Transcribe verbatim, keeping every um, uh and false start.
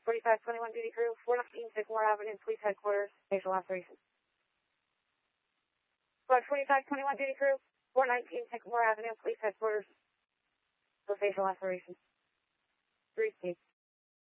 forty-five twenty-one duty crew, four nineteen Sycamore Avenue, police headquarters, facial laceration. Squad forty-five twenty-one duty crew, four nineteen Sycamore Avenue, police headquarters, for facial laceration. Three speed.